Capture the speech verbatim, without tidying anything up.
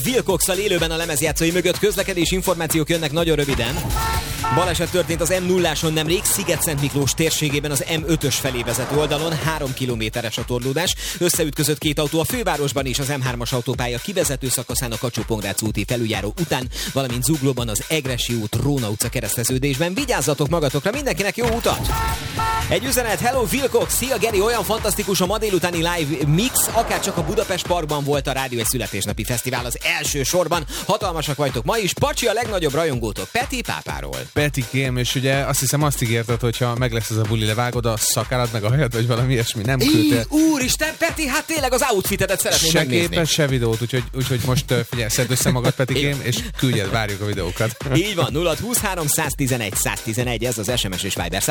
Wilcox-szal élőben a lemezjátszói mögött, közlekedési információk jönnek nagyon röviden. Baleset történt az em nulláson nemrég, Sziget-Szent Miklós térségében az em ötös felé vezető oldalon, három kilométeres a torlódás. Összeütközött két autó a fővárosban is, az em hármas autópálya kivezető szakaszán a Kacsó-Pongrác úti felüljáró után, valamint Zuglóban az Egressy út, Róna utca kereszteződésben. Vigyázzatok magatokra, mindenkinek jó utat! Egy üzenet, hello Wilcox, szia Geri, olyan fantasztikus a ma délutáni live mix, akárcsak a Budapest Parkban volt a rádió egy születésnapi fesztivál az első sorban. Hatalmasak vagytok ma is, Pacsi a legnagyobb rajongótok, Peti Pápáról. Petikém, és ugye azt hiszem azt ígérted, hogyha meg lesz ez a buli, levágod a szakállat, meg a hajad, vagy valami ilyesmi, nem küldtél. Úristen, Peti, hát tényleg az outfitedet szeretném se megnézni. Képet, se videót, úgyhogy, úgyhogy most figyelj, szedd össze magad, Petikém, és küldjed, várjuk a videókat. Így van, nulla húsz három száz tizenegy száz tizenegy, ez az es em es és Viber